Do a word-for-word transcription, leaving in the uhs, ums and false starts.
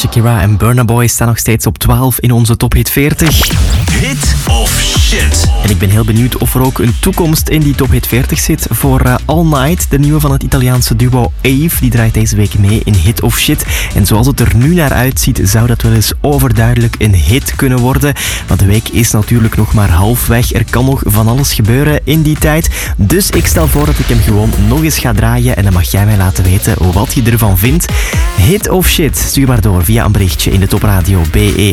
Shakira en Burna Boy staan nog steeds op twaalf in onze Top Hit veertig. Hit of shit. En ik ben heel benieuwd of er ook een toekomst in die Top Hit veertig zit voor uh, All Night, de nieuwe van het Italiaanse duo Ave. Die draait deze week mee in Hit of Shit. En zoals het er nu naar uitziet, zou dat wel eens overduidelijk een hit kunnen worden. Want de week is natuurlijk nog maar halfweg. Er kan nog van alles gebeuren in die tijd. Dus ik stel voor dat ik hem gewoon nog eens ga draaien. En dan mag jij mij laten weten wat je ervan vindt. Hit of Shit, stuur maar door via een berichtje in de Top Radio B E